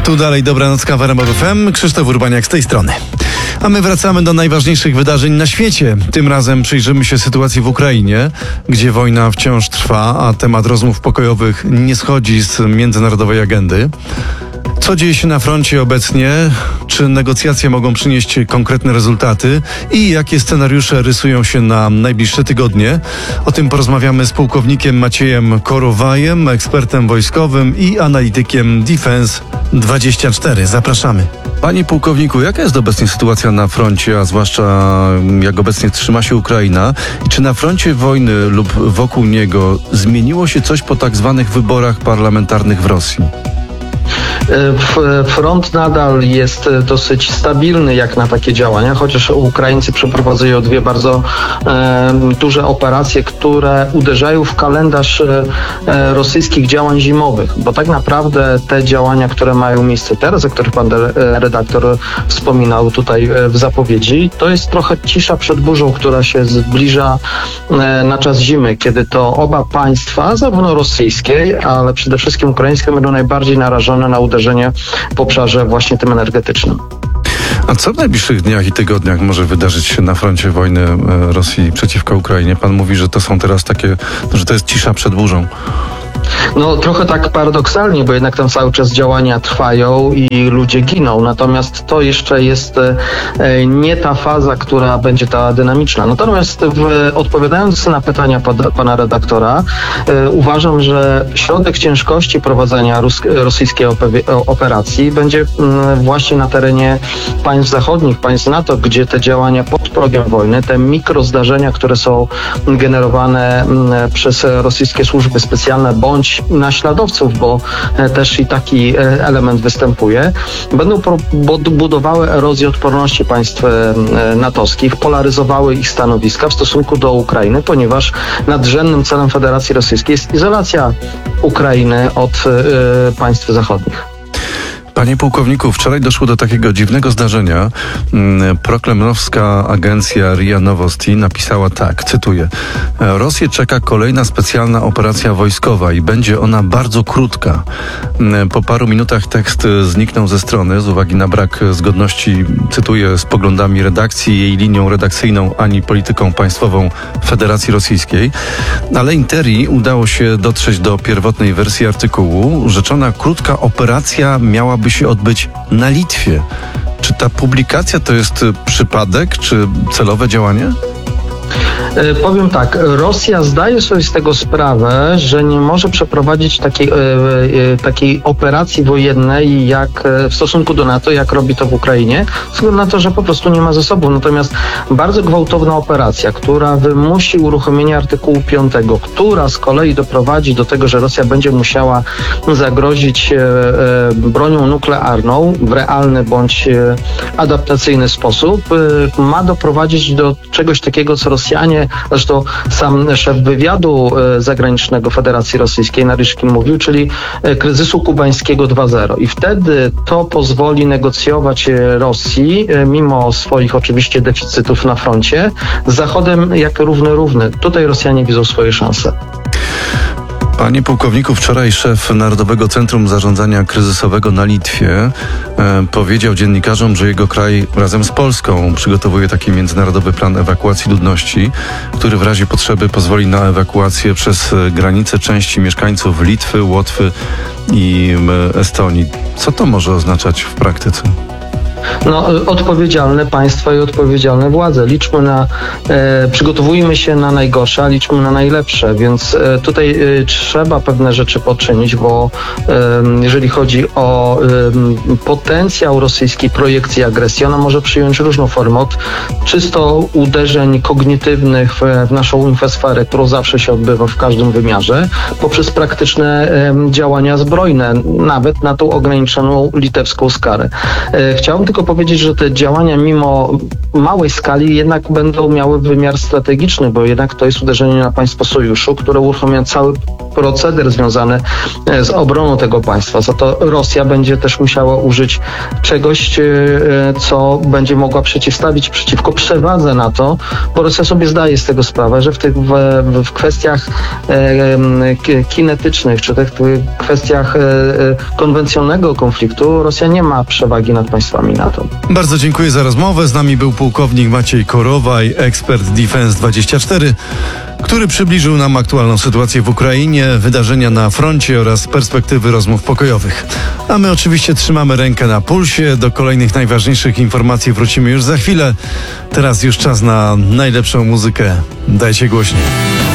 Tu dalej Dobranocka w RMF FM. Krzysztof Urbaniak z tej strony. A my wracamy do najważniejszych wydarzeń na świecie. Tym razem przyjrzymy się sytuacji w Ukrainie, gdzie wojna wciąż trwa, a temat rozmów pokojowych nie schodzi z międzynarodowej agendy. Co dzieje się na froncie obecnie? Czy negocjacje mogą przynieść konkretne rezultaty? I jakie scenariusze rysują się na najbliższe tygodnie? O tym porozmawiamy z pułkownikiem Maciejem Korowajem, ekspertem wojskowym i analitykiem Defense24. Zapraszamy. Panie pułkowniku, jaka jest obecnie sytuacja na froncie, a zwłaszcza jak obecnie trzyma się Ukraina? I czy na froncie wojny lub wokół niego zmieniło się coś po tak zwanych wyborach parlamentarnych w Rosji? Front nadal jest dosyć stabilny jak na takie działania, chociaż Ukraińcy przeprowadzają dwie bardzo duże operacje, które uderzają w kalendarz rosyjskich działań zimowych, bo tak naprawdę te działania, które mają miejsce teraz, o których pan redaktor wspominał tutaj w zapowiedzi, to jest trochę cisza przed burzą, która się zbliża na czas zimy, kiedy to oba państwa, zarówno rosyjskie, ale przede wszystkim ukraińskie, będą najbardziej narażone na uderzenie w obszarze właśnie tym energetycznym. A co w najbliższych dniach i tygodniach może wydarzyć się na froncie wojny Rosji przeciwko Ukrainie? Pan mówi, że to są teraz takie, że to jest cisza przed burzą. No trochę tak paradoksalnie, bo jednak tam cały czas działania trwają i ludzie giną, natomiast to jeszcze jest nie ta faza, która będzie ta dynamiczna. Natomiast odpowiadając na pytania pana redaktora, uważam, że środek ciężkości prowadzenia rosyjskiej operacji będzie właśnie na terenie państw zachodnich, państw NATO, gdzie te działania pod progiem wojny, te mikrozdarzenia, które są generowane przez rosyjskie służby specjalne bądź naśladowców, bo też i taki element występuje, będą budowały erozję odporności państw natowskich, polaryzowały ich stanowiska w stosunku do Ukrainy, ponieważ nadrzędnym celem Federacji Rosyjskiej jest izolacja Ukrainy od państw zachodnich. Panie pułkowniku, wczoraj doszło do takiego dziwnego zdarzenia. Prokremlowska agencja RIA Novosti napisała tak, cytuję: Rosję czeka kolejna specjalna operacja wojskowa i będzie ona bardzo krótka. Po paru minutach tekst zniknął ze strony z uwagi na brak zgodności, cytuję, z poglądami redakcji, jej linią redakcyjną ani polityką państwową Federacji Rosyjskiej. Ale Interii udało się dotrzeć do pierwotnej wersji artykułu. Rzeczona krótka operacja miałaby się odbyć na Litwie. Czy ta publikacja to jest przypadek, czy celowe działanie? Powiem tak, Rosja zdaje sobie z tego sprawę, że nie może przeprowadzić takiej operacji wojennej jak w stosunku do NATO, jak robi to w Ukrainie, ze względu na to, że po prostu nie ma zasobów. Natomiast bardzo gwałtowna operacja, która wymusi uruchomienie artykułu 5, która z kolei doprowadzi do tego, że Rosja będzie musiała zagrozić bronią nuklearną w realny bądź adaptacyjny sposób, ma doprowadzić do czegoś takiego, co Rosjanie, zresztą sam szef wywiadu zagranicznego Federacji Rosyjskiej Naryszkin mówił, czyli kryzysu kubańskiego 2.0. I wtedy to pozwoli negocjować Rosji, mimo swoich oczywiście deficytów na froncie, z Zachodem jak równy. Tutaj Rosjanie widzą swoje szanse. Panie pułkowniku, wczoraj szef Narodowego Centrum Zarządzania Kryzysowego na Litwie powiedział dziennikarzom, że jego kraj razem z Polską przygotowuje taki międzynarodowy plan ewakuacji ludności, który w razie potrzeby pozwoli na ewakuację przez granicę części mieszkańców Litwy, Łotwy i Estonii. Co to może oznaczać w praktyce? No, odpowiedzialne państwa i odpowiedzialne władze. Przygotowujmy się na najgorsze, a liczmy na najlepsze, więc tutaj trzeba pewne rzeczy poczynić, bo jeżeli chodzi o potencjał rosyjskiej projekcji agresji, ona może przyjąć różną formę, od czysto uderzeń kognitywnych w naszą infosferę, którą zawsze się odbywa w każdym wymiarze, poprzez praktyczne działania zbrojne, nawet na tą ograniczoną litewską skalę. Chciałbym tylko powiedzieć, że te działania mimo małej skali jednak będą miały wymiar strategiczny, bo jednak to jest uderzenie na państwo sojuszu, które uruchamia cały proceder związany z obroną tego państwa. Za to Rosja będzie też musiała użyć czegoś, co będzie mogła przeciwstawić przeciwko przewadze NATO, bo Rosja sobie zdaje z tego sprawę, że w kwestiach kinetycznych, czy tych kwestiach konwencjonalnego konfliktu Rosja nie ma przewagi nad państwami NATO. Bardzo dziękuję za rozmowę. Z nami był pułkownik Maciej Korowaj, ekspert Defense24, który przybliżył nam aktualną sytuację w Ukrainie, wydarzenia na froncie oraz perspektywy rozmów pokojowych. A my oczywiście trzymamy rękę na pulsie. Do kolejnych najważniejszych informacji wrócimy już za chwilę. Teraz już czas na najlepszą muzykę. Dajcie głośniej.